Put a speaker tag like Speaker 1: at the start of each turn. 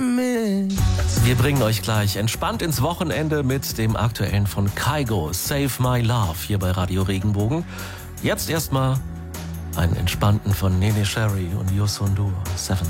Speaker 1: Wir bringen euch gleich entspannt ins Wochenende mit dem aktuellen von Kygo, Save My Love, hier bei Radio Regenbogen. Jetzt erstmal einen entspannten von Nene Cherry und Youssou N'Dour, 7